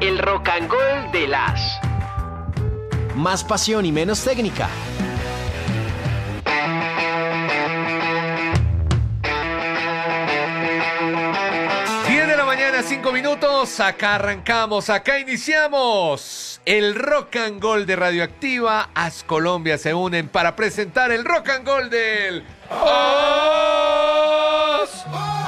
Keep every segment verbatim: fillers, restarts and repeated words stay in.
El Rock and Roll de las. Más pasión y menos técnica. diez de la mañana, cinco minutos. Acá arrancamos, acá iniciamos. El Rock and Roll de Radioactiva. As Colombia se unen para presentar el Rock and Roll del Os.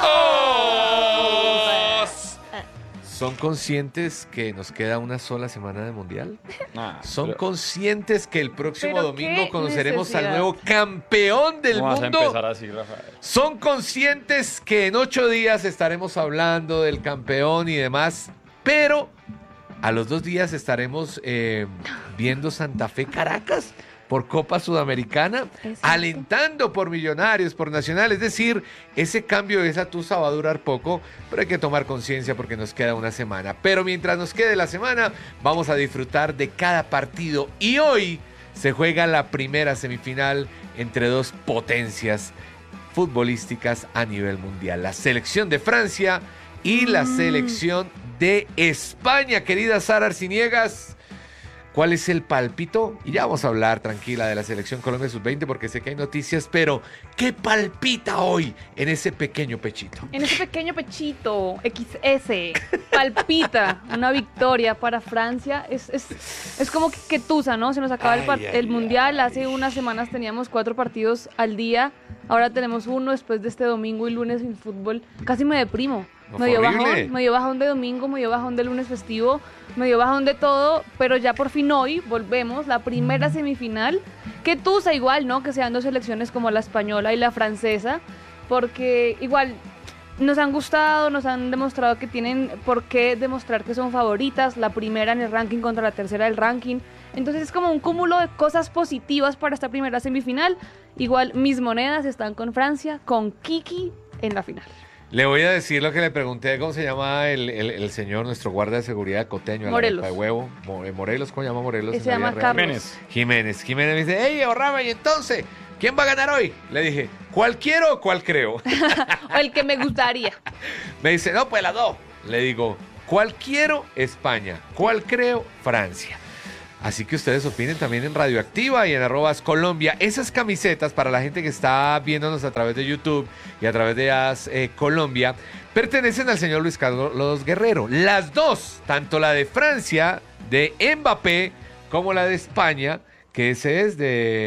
Os. ¿Son conscientes que nos queda una sola semana de mundial? Ah, ¿Son pero- conscientes que el próximo ¿Pero domingo qué conoceremos al necesidad? nuevo campeón del ¿Cómo vas a mundo? empezar así, Rafael? ¿Son conscientes que en ocho días estaremos hablando del campeón y demás? Pero a los dos días estaremos eh, viendo Santa Fe Caracas por Copa Sudamericana, Exacto. alentando por Millonarios, por Nacional. Es decir, ese cambio de esa tusa va a durar poco, pero hay que tomar conciencia porque nos queda una semana. Pero mientras nos quede la semana, vamos a disfrutar de cada partido. Y hoy se juega la primera semifinal entre dos potencias futbolísticas a nivel mundial. La selección de Francia y la selección de España. Querida Sara Arciniegas, ¿cuál es el palpito? Y ya vamos a hablar tranquila de la selección Colombia sub veinte porque sé que hay noticias, pero ¿qué palpita hoy en ese pequeño pechito? En ese pequeño pechito equis ese palpita una victoria para Francia. Es, es, es como que, que tusa, ¿no? Se nos acaba el, par- Ay, ay, el mundial. Hace unas semanas teníamos cuatro partidos al día. Ahora tenemos uno después de este domingo y lunes sin fútbol. Casi me deprimo. No, Me dio fue horrible. bajón, me dio bajón de domingo, me dio bajón de lunes festivo, me dio bajón de todo, pero ya por fin hoy volvemos, la primera semifinal. Que tusa igual, ¿no? Que sean dos selecciones como la española y la francesa, porque igual nos han gustado, nos han demostrado que tienen por qué demostrar que son favoritas, la primera en el ranking contra la tercera del ranking. Entonces es como un cúmulo de cosas positivas para esta primera semifinal. Igual mis monedas están con Francia, con Kiki en la final. Le voy a decir lo que le pregunté, ¿cómo se llama el, el- el señor, nuestro guardia de seguridad coteño? a la Morelos. arepa de huevo. Mo- eh, Morelos, ¿cómo se llama Morelos? Ese en se la llama vida real? Carlos. Jiménez. Jiménez. Jiménez me dice, hey, ahorrame, y entonces, ¿quién va a ganar hoy? Le dije, ¿cuál quiero o cuál creo? O el que me gustaría. Me dice, no, pues las dos. Le digo, ¿cuál quiero? España. ¿Cuál creo? Francia. Así que ustedes opinen también en Radioactiva y en arrobas Colombia. Esas camisetas para la gente que está viéndonos a través de YouTube y a través de As eh, Colombia pertenecen al señor Luis Carlos Guerrero. Las dos, tanto la de Francia, de Mbappé, como la de España, que ese es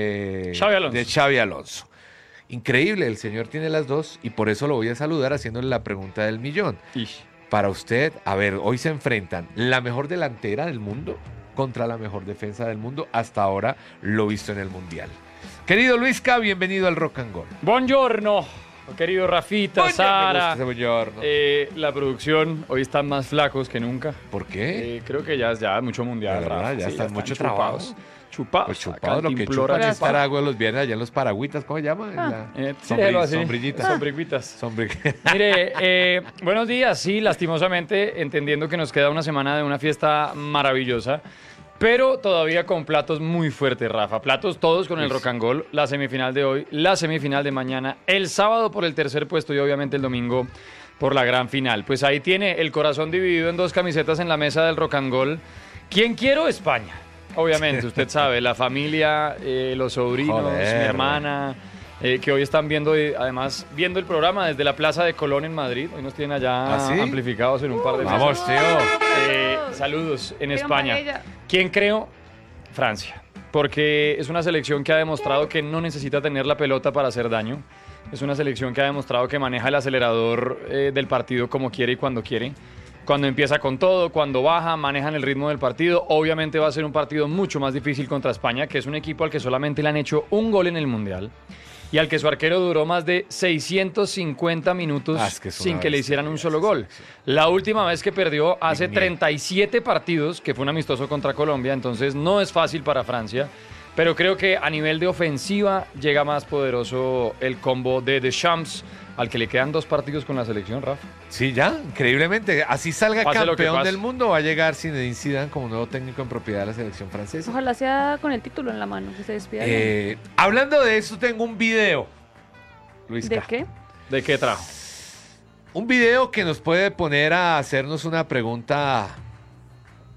de Xavi Alonso. de Xavi Alonso. Increíble, el señor tiene las dos y por eso lo voy a saludar haciéndole la pregunta del millón. Ish. Para usted, a ver, hoy se enfrentan la mejor delantera del mundo contra la mejor defensa del mundo, hasta ahora lo visto en el Mundial. Querido Luisca, bienvenido al Rock and Roll. Buongiorno, querido Rafita, Buongiorno, me Sara. gusta ese buongiorno. Eh, la producción, hoy están más flacos que nunca. ¿Por qué? Eh, creo que ya es ya mucho mundial, La verdad, Rafa. ya Sí, están mucho chupados. trabajo. Chupados. Pues Acá chupado, lo que Cantimplora chupan es chupado. estar agua los viernes allá en los paragüitas, ¿cómo se llama? En Ah. la- Eh, sí, sombri- déjalo así. sombrillita. Sombriguitas. Sombri- Mire, eh, buenos días. Sí, lastimosamente, entendiendo que nos queda una semana de una fiesta maravillosa, pero todavía con platos muy fuertes, Rafa. Platos todos con el Uy, rock and roll. La semifinal de hoy, la semifinal de mañana, el sábado por el tercer puesto y obviamente el domingo por la gran final. Pues ahí tiene el corazón dividido en dos camisetas en la mesa del rock and roll. ¿Quién quiero? España. Obviamente, usted sabe, la familia, eh, los sobrinos, Joder. mi hermana, eh, que hoy están viendo, eh, además, viendo el programa desde la Plaza de Colón en Madrid. Hoy nos tienen allá ¿Ah, sí? amplificados en un par de Vamos, tío. eh, saludos en Vengan España. para ella. ¿Quién creo? Francia. Porque es una selección que ha demostrado que no necesita tener la pelota para hacer daño. Es una selección que ha demostrado que maneja el acelerador eh, del partido como quiere y cuando quiere. Cuando empieza con todo, cuando baja, manejan el ritmo del partido. Obviamente va a ser un partido mucho más difícil contra España, que es un equipo al que solamente le han hecho un gol en el Mundial y al que su arquero duró más de seiscientos cincuenta minutos Ah, es que es sin una que le bestia, hicieran un sí, solo sí, gol. sí. La última vez que perdió hace Dignier. treinta y siete partidos, que fue un amistoso contra Colombia, entonces no es fácil para Francia. Pero creo que a nivel de ofensiva llega más poderoso el combo de Deschamps, al que le quedan dos partidos con la selección, Rafa. Sí, ya, increíblemente. Así salga Pase lo que campeón pase. del mundo, va a llegar Zinedine Zidane como nuevo técnico en propiedad de la selección francesa. Ojalá sea con el título en la mano, que se despida. bien. Eh, hablando de eso, tengo un video. Luisca. ¿De qué? ¿De qué trajo? Un video que nos puede poner a hacernos una pregunta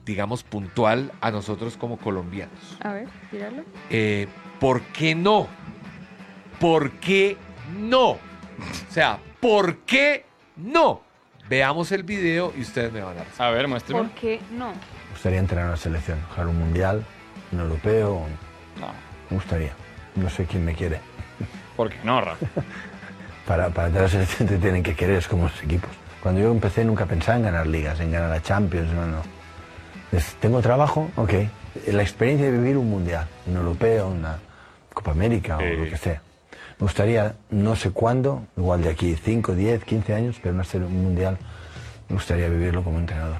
digamos, puntual a nosotros como colombianos. A ver, tíralo. Eh, ¿Por qué no? ¿Por qué no? O sea, ¿por qué no? Veamos el video y ustedes me van a decir. A ver, muéstrame. ¿Por qué no? Me gustaría entrenar una selección, jugar un mundial, un europeo. No. Me gustaría. No sé quién me quiere. ¿Por qué no, Rafa? Para, para entrar a la selección te tienen que querer, es como los equipos. Cuando yo empecé nunca pensaba en ganar ligas, en ganar la Champions, no, no. Es, tengo trabajo, ok. La experiencia de vivir un mundial, un europeo, una Copa América o Eh. lo que sea. Me gustaría, no sé cuándo, igual de aquí cinco, diez, quince años, pero no ser un mundial, me gustaría vivirlo como entrenador.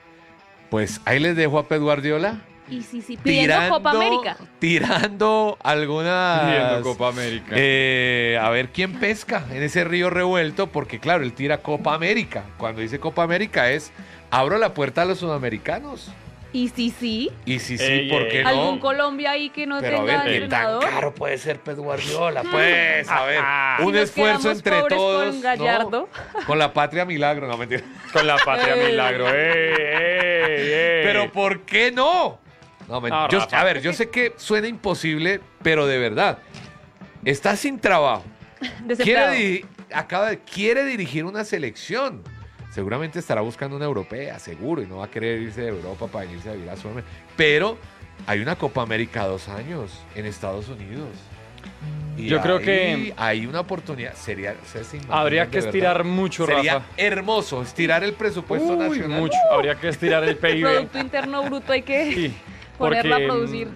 Pues ahí les dejo a Pep Guardiola Y sí, sí, pidiendo Copa América. tirando algunas... Pidiendo Copa América. Eh, a ver quién pesca en ese río revuelto, porque claro, él tira Copa América. Cuando dice Copa América es, abro la puerta a los sudamericanos. Y sí, sí. Y sí, sí, Ey, ¿por ey. qué no? ¿Algún Colombia ahí que no Pero a tenga ver, ¿qué tan entrenador? caro puede ser Pep Guardiola? Pues, a ver, Si un nos esfuerzo quedamos entre pobres todos. con ¿no? Gallardo. Con la patria milagro, no mentira. Con la patria Eh. milagro. ¡Ey, ey, ey! Pero ¿por qué no? No, men- No, yo- Rafa. a ver, yo sé que suena imposible, pero de verdad, está sin trabajo. Quiere, Desesperado. di- acaba de- quiere dirigir una selección. Seguramente estará buscando una europea, seguro, y no va a querer irse de Europa para irse a vivir a Sudamérica. Pero hay una Copa América dos años en Estados Unidos. Y Yo creo ahí que- hay una oportunidad. Sería, ¿ustedes se imaginan Habría de que verdad? estirar mucho, Sería Rafa. hermoso estirar el presupuesto Uy, nacional. mucho. Habría que estirar el P I B. Producto Interno Bruto hay que Sí, ponerlo a porque, producir.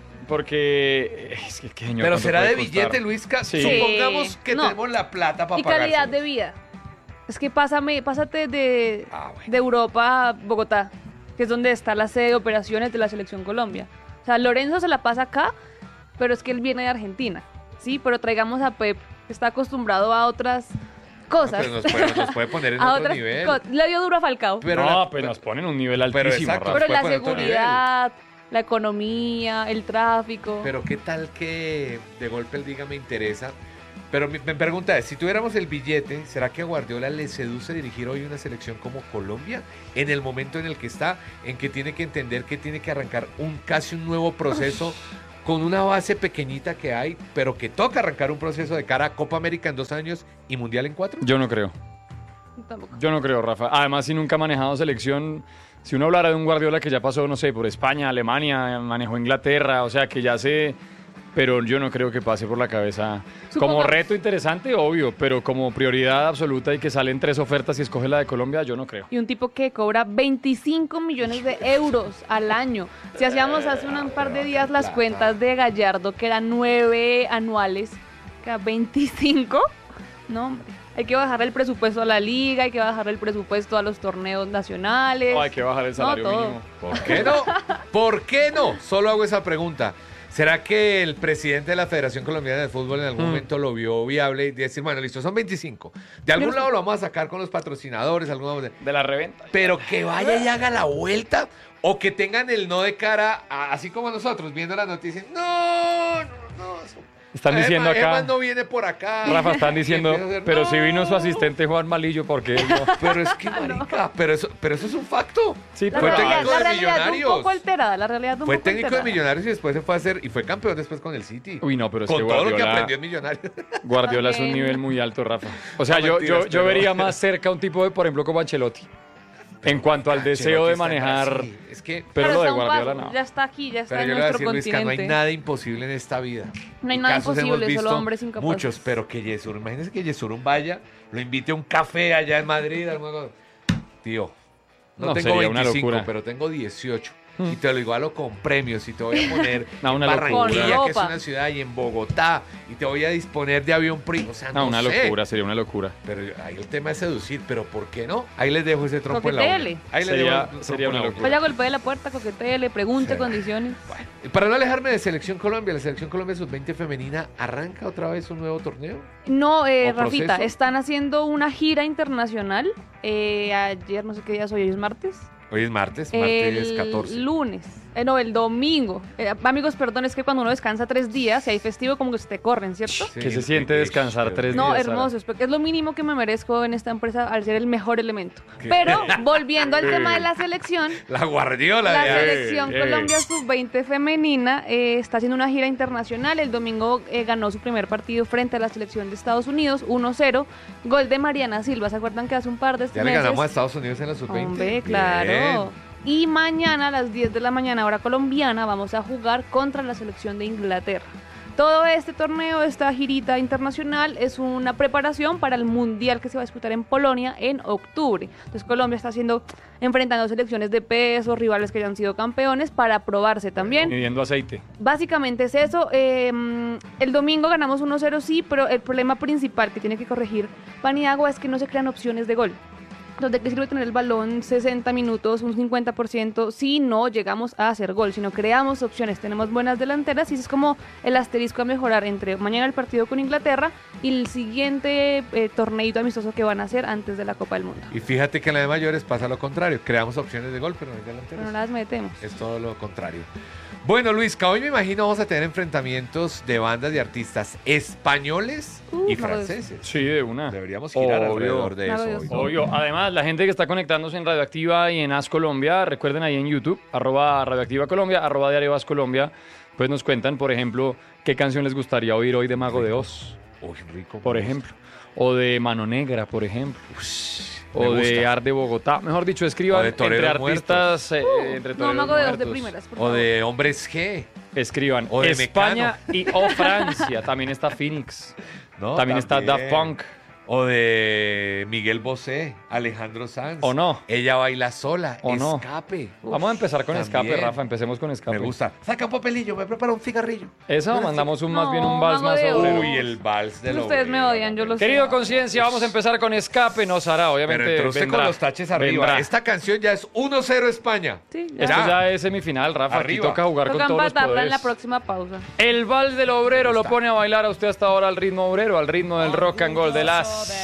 Porque es que, ¿qué señor, Pero cuánto será puede de costar? billete, Luisca. Sí. Supongamos que No. tenemos la plata para Y pagar. calidad de vida. Es que pásame, pásate de, Ah, bueno. de Europa a Bogotá, que es donde está la sede de operaciones de la Selección Colombia. O sea, Lorenzo se la pasa acá, pero es que él viene de Argentina, ¿sí? Pero traigamos a Pep, que está acostumbrado a otras cosas. Pero nos puede, nos puede poner en a otro otras nivel. co- Le dio duro a Falcao. Pero no, la- pues nos ponen un nivel pero altísimo, exacto. Rafa. Pero puede la poner otro seguridad, la economía, el tráfico. Pero qué tal que de golpe él diga me interesa. Pero mi, mi pregunta es, si tuviéramos el billete, ¿será que a Guardiola le seduce dirigir hoy una selección como Colombia? En el momento en el que está, en que tiene que entender que tiene que arrancar un casi un nuevo proceso con una base pequeñita que hay, pero que toca arrancar un proceso de cara a Copa América en dos años y Mundial en cuatro. Yo no creo. Tampoco. Yo no creo, Rafa. Además, si nunca ha manejado selección, si uno hablara de un Guardiola que ya pasó, no sé, por España, Alemania, manejó Inglaterra, o sea, que ya sé, pero yo no creo que pase por la cabeza. Como Supongamos- reto interesante, obvio, pero como prioridad absoluta y que salen tres ofertas y escoge la de Colombia, yo no creo. Y un tipo que cobra veinticinco millones de euros al año. Si hacíamos hace un par de días las cuentas de Gallardo, que eran nueve anuales, que era veinticinco, no, hombre. Hay que bajar el presupuesto a la liga, hay que bajar el presupuesto a los torneos nacionales. No, hay que bajar el salario todo. mínimo. ¿Por qué no? ¿Por qué no? Solo hago esa pregunta. ¿Será que el presidente de la Federación Colombiana de Fútbol en algún Mm. momento lo vio viable y decir, bueno, listo, son veinticinco? De algún lado lo vamos a sacar con los patrocinadores, algún lado de- De la reventa. pero que vaya y haga la vuelta o que tengan el no de cara, a- así como nosotros viendo las noticias. No, no, no. eso- Están Emma- diciendo acá- Emma no viene por acá. Rafa, están Y diciendo, empieza a hacer, pero "No". si vino su asistente Juan Malillo, ¿por qué él no? Pero es que, marica, pero, eso, pero eso es un facto. Sí, La Fue pero- realidad, técnico la de realidad es un Millonarios. poco alterada, la realidad es un Fue poco técnico de alterada. Millonarios y después se fue a hacer, y fue campeón después con el City. Uy, no, pero es con que todo lo que Guardiola- aprendió en Millonarios. Guardiola es un También. nivel muy alto, Rafa. O sea, No, yo, mentiras, yo, yo pero- vería más cerca a un tipo de, por ejemplo, como Ancelotti. En cuanto al deseo de Ancelotti está en manejar. Brasil. Es que, Pero lo de está un Guardiola paso, no. Ya está aquí, ya está pero en yo le voy a nuestro decir, Luisca, no continente. hay nada imposible en esta vida. No hay Y nada casos hemos imposible, solo visto hombres incapaces. Muchos, pero que Yesur, imagínense que Yesurum vaya, lo invite a un café allá en Madrid. alguna cosa. Tío, no, No, tengo sería una veinticinco, locura. pero tengo dieciocho. Y te lo igualo con premios y te voy a poner No, en una locura. Barranquilla, Con que es ropa. una ciudad, y en Bogotá, y te voy a disponer de avión primo. O sea, no, No, una sé. locura, sería una locura. Pero ahí el tema es seducir, pero ¿por qué no? Ahí les dejo ese trompo en la Coquetele. uña. Ahí les Sería- dejo el trompo sería en una la uña. locura. Vaya, golpee la puerta, coquetele, pregunte Sí. condiciones. Y para no alejarme de Selección Colombia, la Selección Colombia sub veinte femenina arranca otra vez un nuevo torneo. No, eh, ¿O Rafita, proceso? están haciendo una gira internacional. Eh, ayer, no sé qué día es hoy, ¿hoy es martes? Hoy es martes, martes el catorce. lunes, eh, no, el domingo. Eh, amigos, perdón, es que cuando uno descansa tres días, si hay festivo, como que se te corren, ¿cierto? Sí, Que se sí, siente sí, descansar sí. tres No, días, hermoso, es porque es lo mínimo que me merezco en esta empresa al ser el mejor elemento. ¿Qué? Pero volviendo al tema de la selección, La guardiola la de ahí. selección eh. Colombia sub veinte femenina eh, está haciendo una gira internacional. El domingo eh, ganó su primer partido frente a la selección de Estados Unidos, uno cero. Gol de Mariana Silva. ¿Se acuerdan que hace un par de Ya le meses? ganamos a Estados Unidos en la sub veinte. Hombre, claro. Y mañana a las diez de la mañana, hora colombiana, vamos a jugar contra la selección de Inglaterra. Todo este torneo, esta girita internacional, es una preparación para el Mundial que se va a disputar en Polonia en octubre. Entonces Colombia está haciendo, enfrentando selecciones de peso, rivales que ya han sido campeones, para probarse también. Midiendo aceite. Básicamente es eso. eh, el domingo ganamos uno cero, sí, pero el problema principal que tiene que corregir Paniagua es que no se crean opciones de gol. Entonces, ¿de qué sirve tener el balón sesenta minutos, un cincuenta por ciento, si no llegamos a hacer gol? Si no creamos opciones, tenemos buenas delanteras, y ese es como el asterisco a mejorar entre mañana el partido con Inglaterra y el siguiente eh, torneito amistoso que van a hacer antes de la Copa del Mundo. Y fíjate que en la de mayores pasa lo contrario. Creamos opciones de gol, pero no hay delanteros. Pero no las metemos. Es todo lo contrario. Bueno, Luisca, hoy me imagino vamos a tener enfrentamientos de bandas de artistas españoles Uh, y mago de franceses. Sí, de una. Deberíamos girar Obvio. alrededor de Mago eso de hoy. Dios. Obvio. Además, la gente que está conectándose en Radioactiva y en As Colombia, recuerden ahí en YouTube, arroba Radioactiva Colombia, arroba Diario As Colombia, pues nos cuentan, por ejemplo, qué canción les gustaría oír hoy de Mago de Oz, Uy, rico. por me ejemplo. O de Mano Negra, por ejemplo. me O de gusta. Ar de Bogotá. Mejor dicho, escriban O de entre Toreros artistas, eh, entre No, toreros Mago de Dios de muertos. primeras, por gusta. O favor. de Hombres G. Escriban O de España y o Francia. También está Phoenix. ¿no? También está Daft Punk. O de Miguel Bosé, Alejandro Sanz. ¿O no? Ella baila sola. ¿O no? Escape. Vamos a empezar con también. Escape, Rafa. Empecemos con Escape. Me gusta. Saca un papelillo, me prepara un cigarrillo. Eso o mandamos un más No, bien un vals Mago más de obrero. Oz. Uy, el vals de la Ustedes me obrera. odian, yo lo sé. Querido Conciencia, vamos a empezar con Escape. No, Sara, obviamente. Pero entró usted vendrá, con los taches arriba. vendrá. Esta canción ya es uno cero España. Sí, ya. Esto Ya. ya es semifinal, Rafa. Arriba. Aquí toca jugar Toca con todos los empatarla en poderes. la próxima pausa. El vals del obrero lo Está. pone a bailar a usted hasta ahora al ritmo obrero, al ritmo del rock and roll de las